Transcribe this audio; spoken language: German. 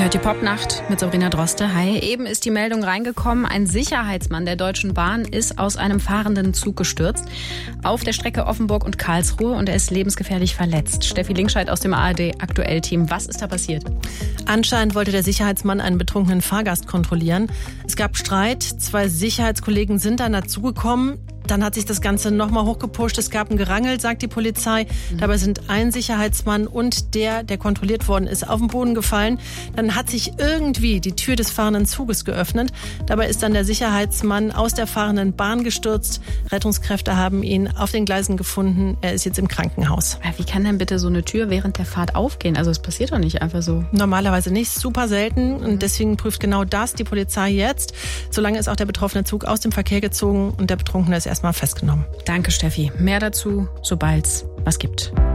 Ihr hört die Popnacht mit Sabrina Droste. Hi, eben ist die Meldung reingekommen. Ein Sicherheitsmann der Deutschen Bahn ist aus einem fahrenden Zug gestürzt auf der Strecke Offenburg und Karlsruhe und er ist lebensgefährlich verletzt. Steffi Linkscheid aus dem ARD-Aktuell-Team. Was ist da passiert? Anscheinend wollte der Sicherheitsmann einen betrunkenen Fahrgast kontrollieren. Es gab Streit, 2 Sicherheitskollegen sind dann dazugekommen. Dann hat sich das Ganze nochmal hochgepusht. Es gab ein Gerangel, sagt die Polizei. Dabei sind ein Sicherheitsmann und der kontrolliert worden ist, auf den Boden gefallen. Dann hat sich irgendwie die Tür des fahrenden Zuges geöffnet. Dabei ist dann der Sicherheitsmann aus der fahrenden Bahn gestürzt. Rettungskräfte haben ihn auf den Gleisen gefunden. Er ist jetzt im Krankenhaus. Wie kann denn bitte so eine Tür während der Fahrt aufgehen? Also es passiert doch nicht einfach so. Normalerweise nicht, super selten. Und deswegen prüft genau das die Polizei jetzt. Solange ist auch der betroffene Zug aus dem Verkehr gezogen und der Betrunkene ist erstmal festgenommen. Danke, Steffi. Mehr dazu, sobald es was gibt.